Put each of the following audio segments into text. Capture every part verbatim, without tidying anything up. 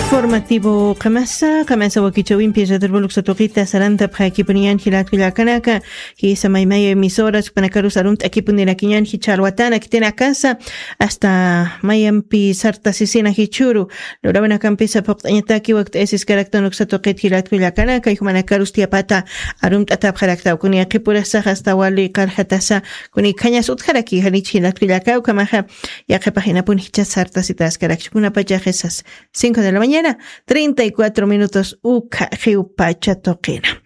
Informativo Kamasa, Kamasa Wakichawin, Pieza del Bolux Toquita, Saranta, Prakipunian, Hilat Vilakanaka, Hisa Maimaya emisoras, Panacarus Arunt, Akipunirakian, Hicharwatana, Kitena Casa, hasta Mayampi, Sarta Sisina Hichuru, Lorabana Campisa, Poctanataki, Wakt Esis Caractanux Toquet, Hilat Vilakanaka, Humanacarus Tiapata, Arunt Atap Harakta, Kunia Kipurasa, hasta Wali, Karhatasa, Kuni Kanyas Utharaki, Hanich, Hilat Vilakau, Kamaha, Yakapahina Punhicha, Sarta Citas, Karakuna Pachajesas, cinco de la mañana. treinta y cuatro minutos uka jiupacha toquena.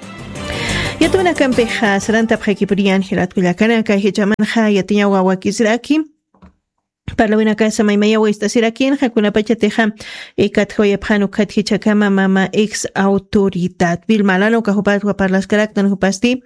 Ya tuve una campeja, saranta prekipurian, hilat kulakana, kahichamanha, ya tenía guaguakisraki. Para una casa maimaya huesta sirakin, hakuna pachateja, e kathoya prano kathichakama mama ex autoridad. Vilmalano, kahupatwa para las caractan hupasti.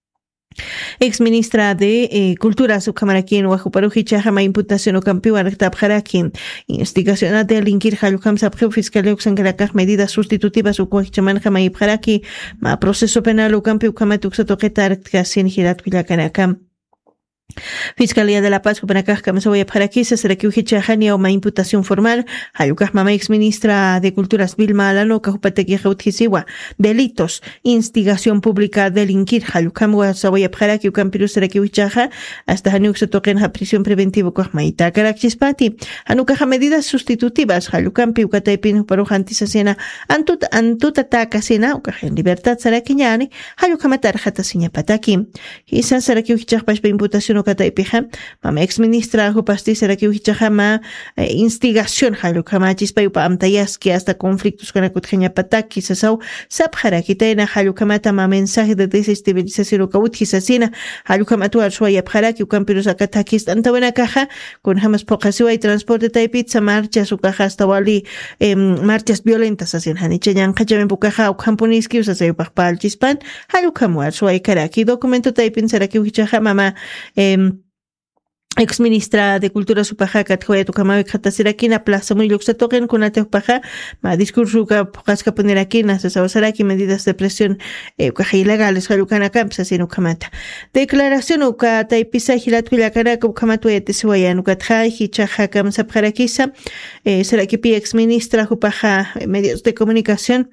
Ex ministra de eh, Cultura Subcamarakin Wajuparuji Chahama imputación o campeón Artab Harakin investigación de Linkir Halukam Sabjeu Fiscalía Uxangarakaj medidas sustitutivas o Kuachaman Hamay Haraki ma proceso penal o campeón Kamatuxa Toqueta Artkasin Hirat Vilakanakam Fiscalía de la Paz Kupanakaj Kamsoya Haraki se será que Uchachania o ma imputación formal Halukaj Mama ex ministra de Culturas Vilma Alano Kahupateki Hautisiwa delitos instigación pública de Linkir Halukam Wasaboya Haraki Ukampiru será que Uchaja hasta Hanuk se toquen a prisión preventiva Kohmaita Karakchispati Hanukaja medidas sustitutivas Halukam Piukataipin Parujantisacena Antut Antut Atakasena Ukajen libertad será que Ñani Halukamatar Hatasiña Pataki Quizás será que Uchach imputación Kataipiha, mama ex ministra Jupasti será que Uhichahama instigación Halukama Chispayupa Amtayaski hasta conflictos con Akutjanya Pataki Sasau Sabhara Kitena Halukamata ma mensaje de desestabilización o Kauthisasina Halukamatu Arshwaya Paraki Ukampiros Akatakis tanta buena caja con jamás pocasiva y transporte taipitza marchas su caja hasta Wali marchas violentas hacia Hanichayan Kachamen Pukaja Ukampuniski Usasayupa Pal Chispan Halukamu Arshwaya Karaki documento taipin será que Uhichahama ex ministra de Cultura Supaja Kathoya Tukamawe Khatasirakin Plaza Muy Luxatoken con Atepaja ma discurso ka Pokaska Ponerakin Sasawasaraki medidas de presión eh ilegales Halukana Camps asino Kamata declaración uka taipisa Hilat Vilakana Kamatu Eteswayan ukatha Hichaja Kamsa Parakisa eh Saraki ex ministra Jupaja medios de comunicación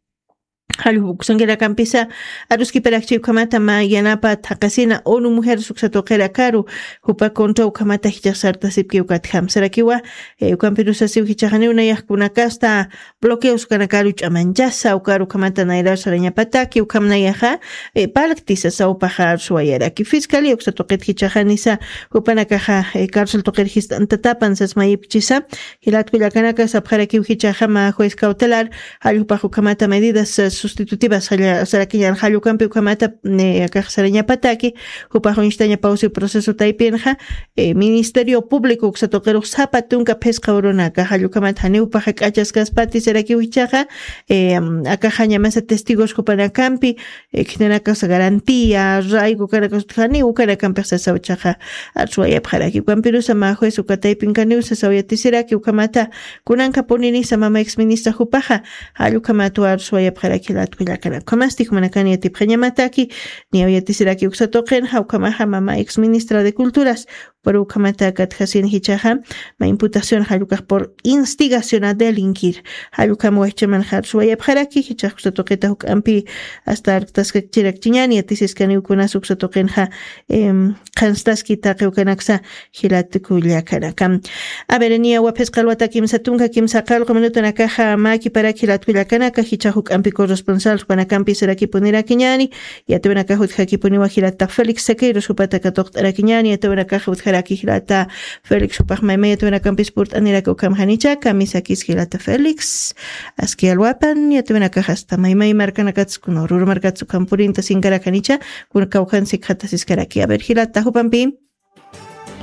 Halu Sangera Campisa, Aruski Perakchi Kamata Ma Yanapa Takasina, Onu Mujer Suxatokera Karu, Hupa Conto Kamata Hichasarta Sipki Ukatham, Sarakiwa, Ukampirusa Sivichahane, una Yakuna Casta, bloqueos Kanakaru Chamanjasa, Ukaru Kamata Naira Saraña Pataki, Ukamnayaha, Palactisa Saupajar Suayaraki, Fiscali, Uxatoket Hichahanisa, Upanakaha, Cárcel Tokerhist Antatapan, Sasmayipchisa, Hilat Vilakanaka, Sabharaki Hichahama, Juez Cautelar, Halupahu Kamata medidas sustitutivas Sarakiyan Halukam Piukamata Saraña Pataki, Hupajo Instaña Pausi proceso Taipienja, Ministerio Público Uxatoquero Zapatunca Pesca Oronaca, Halukamat Haneupaja Cachas Caspati, Seraki Huichaja, Acajaña Mesa Testigos Hupanacampi, Kinaka Garantía, Raigo Caracos Haneu, Caracampa Sauchaja, Arsuaya Paraki, Campirusa Majo, Sucataipin Caneu, Sasayatisiraki, Ukamata, Kunanka Ponini, Samama ex ministra Hupaja, Halukamatu Arsuaya Paraki. Latvilakana Kamasti Kumanakani Tipjañamataki, Niayatisiraki Uxatoken, Haukamaha Mama ex ministra de Culturas, por Ukamata Kathasin Hichaha, ma imputación Halukah por instigación a delinquir. Halukam Wecheman Harsuaya Paraki, Hichahusatoketa Hukampi, hasta Artaskachirek Chiñani, Atiskani Ukunas Uxatokenha, Kanstaski Takeukanaksa, Hilatukuliakanakam. A ver, Nia Wapeskalwata Kim Satunga, Kim Sakal, Comenuto Nakaja, Maki para Hilatvilakanaka, Hichahuk Ampico responsable para Campi Seraki Ponera Kiñani, y a Tubenakahut Hakipuniwa Hilata Felix Sequeiro, Supatakatok Arakiñani, y a Tubenakahut Haraki Hilata Felix Supahmaime, Tubenakampis Purt Anirako Kamhanicha, Kamisakis Hilata Felix, Aski Alwapan, y a Tubenakahasta Maimai Markanakats Kunor, Markatsu Kampurinta Singarakanicha, Kunkauhan Sikhatas Iskaraki, a ver Hilata Hupampi.